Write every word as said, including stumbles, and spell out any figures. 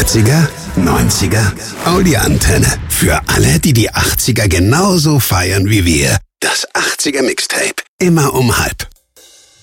vierziger, neunziger, Audi-Antenne. Für alle, die die achtziger genauso feiern wie wir. Das achtziger Mixtape. Immer um halb.